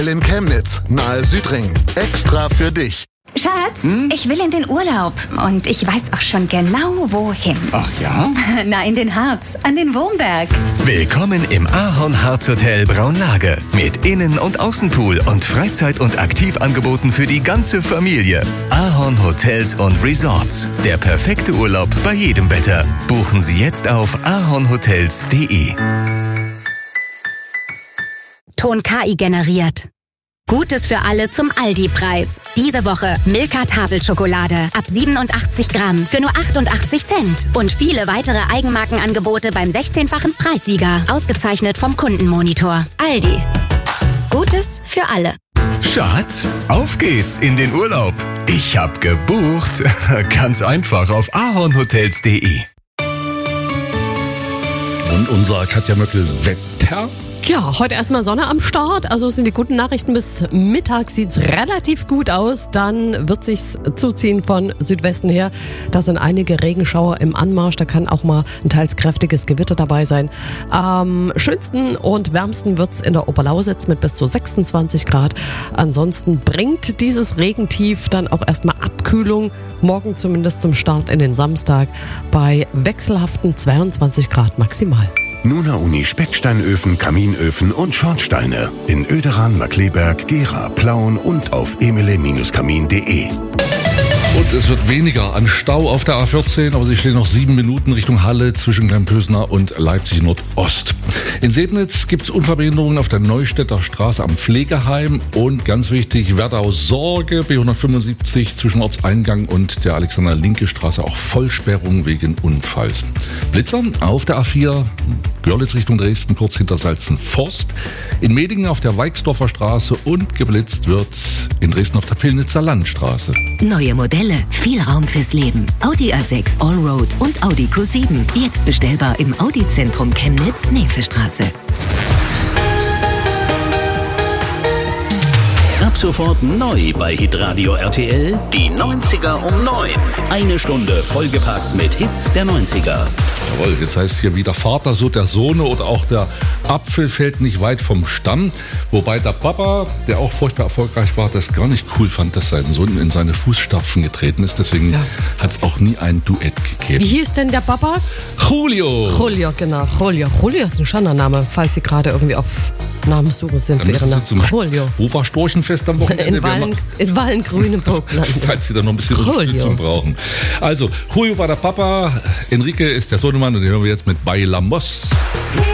In Chemnitz, nahe Südring. Extra für dich. Schatz, ich will in den Urlaub und ich weiß auch schon genau, wohin. Ach ja? Na, in den Harz, an den Wurmberg. Willkommen im Ahorn Harz Hotel Braunlage mit Innen- und Außenpool und Freizeit- und Aktivangeboten für die ganze Familie. Ahorn Hotels und Resorts. Der perfekte Urlaub bei jedem Wetter. Buchen Sie jetzt auf ahornhotels.de. Ton KI generiert. Gutes für alle zum Aldi-Preis. Diese Woche Milka Tafelschokolade ab 87 Gramm für nur 88 Cent. Und viele weitere Eigenmarkenangebote beim 16-fachen Preissieger. Ausgezeichnet vom Kundenmonitor. Aldi. Gutes für alle. Schatz, auf geht's in den Urlaub. Ich hab gebucht. Ganz einfach auf ahornhotels.de. Und unser Katja Möckel Wetter. Ja, heute erstmal Sonne am Start, also es sind die guten Nachrichten. Bis Mittag sieht's relativ gut aus, dann wird sich's zuziehen von Südwesten her. Da sind einige Regenschauer im Anmarsch, da kann auch mal ein teils kräftiges Gewitter dabei sein. Am schönsten und wärmsten wird's in der Oberlausitz mit bis zu 26 Grad. Ansonsten bringt dieses Regentief dann auch erstmal Abkühlung, morgen zumindest zum Start in den Samstag bei wechselhaften 22 Grad maximal. Nuna Uni Specksteinöfen, Kaminöfen und Schornsteine. In Oederan, Markleberg, Gera, Plauen und auf emile-kamin.de. Und es wird weniger an Stau auf der A14, aber sie stehen noch 7 Minuten Richtung Halle zwischen Kleinpösner und Leipzig Nordost. In Sebnitz gibt es Unfallbehinderungen auf der Neustädter Straße am Pflegeheim und ganz wichtig, Werdau-Sorge, B175 zwischen Ortseingang und der Alexander-Linke-Straße auch Vollsperrung wegen Unfalls. Blitzer auf der A4, Görlitz Richtung Dresden, kurz hinter Salzenforst. In Medingen auf der Weixdorfer Straße und geblitzt wird in Dresden auf der Pillnitzer Landstraße. Neue Modelle, viel Raum fürs Leben. Audi A6 Allroad und Audi Q7. Jetzt bestellbar im Audi-Zentrum Chemnitz, Nevestraße. Ab sofort neu bei Hitradio RTL, die 90er um 9. Eine Stunde vollgepackt mit Hits der 90er. Jawohl, jetzt heißt hier wieder Vater, so der Sohn oder auch der Apfel fällt nicht weit vom Stamm. Wobei der Papa, der auch furchtbar erfolgreich war, das gar nicht cool fand, dass sein Sohn in seine Fußstapfen getreten ist. Deswegen hat es auch nie ein Duett gegeben. Wie hieß denn der Papa? Julio. Julio, genau. Julio ist ein schöner Name, falls Sie gerade irgendwie auf Namenssuche sind für Ihren Namen. Julio. Wo war Storchenfest am Wochenende? In Wallengrüne-Burgland. Falls Sie da noch ein bisschen Unterstützung brauchen. Also, Julio war der Papa, Enrique ist der Sohnemann und den hören wir jetzt mit Bailamos.